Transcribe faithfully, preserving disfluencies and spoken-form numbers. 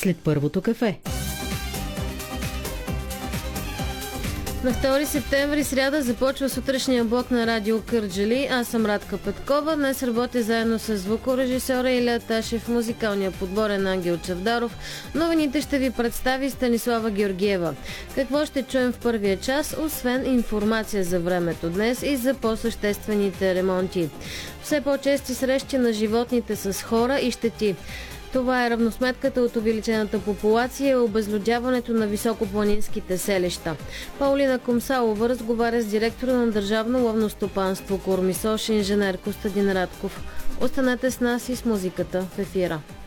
след първото кафе. На втори септември, сряда, започва сутрешния блок на Радио Кърджали. Аз съм Радка Петкова. Днес работя заедно с звукорежисьора Илия Ташев, музикалния подбор е на Ангел Чавдаров. Новините ще ви представи Станислава Георгиева. Какво ще чуем в първия час, освен информация за времето днес и за по-съществените ремонти? Все по-чести срещи на животните с хора и щети. Това е равносметката от увеличената популация и обезлюдяването на високопланинските селища. Паулина Комсалова разговаря с директора на Държавно ловно стопанство Кормисош, инженер Костадин Радков. Останете с нас и с музиката в ефира.